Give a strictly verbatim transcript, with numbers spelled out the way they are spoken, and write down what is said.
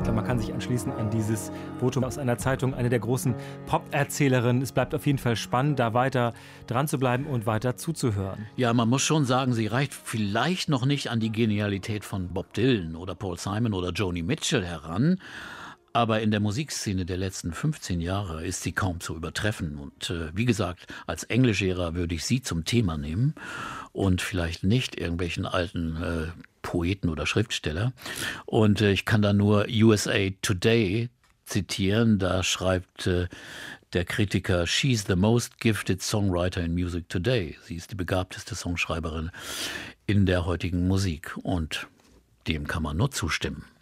glaube, man kann sich anschließen an dieses Votum aus einer Zeitung, eine der großen Pop-Erzählerinnen. Es bleibt auf jeden Fall spannend, da weiter dran zu bleiben und weiter zuzuhören. Ja, man muss schon sagen, sie reicht vielleicht noch nicht an die Genialität von Bob Dylan oder Paul Simon oder Joni Mitchell heran. Aber in der Musikszene der letzten fünfzehn Jahre ist sie kaum zu übertreffen. Und äh, wie gesagt, als Englischlehrer würde ich sie zum Thema nehmen und vielleicht nicht irgendwelchen alten äh, Poeten oder Schriftsteller. Und äh, ich kann da nur U S A Today zitieren. Da schreibt äh, der Kritiker, "She's the most gifted songwriter in music today." Sie ist die begabteste Songschreiberin in der heutigen Musik. Und dem kann man nur zustimmen.